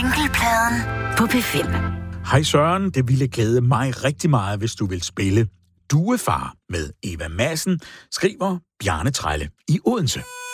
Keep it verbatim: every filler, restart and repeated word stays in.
Junglepladen på P fem. Hej Søren, det ville glæde mig rigtig meget, hvis du vil spille Duefar med Eva Madsen, skriver Bjarne Trælle i Odense.